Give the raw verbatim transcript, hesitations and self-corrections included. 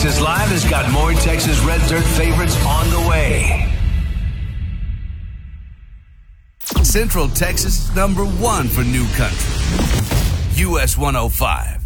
Texas Live has got more Texas Red Dirt favorites on the way. Central Texas is number one for new country. U S one oh five.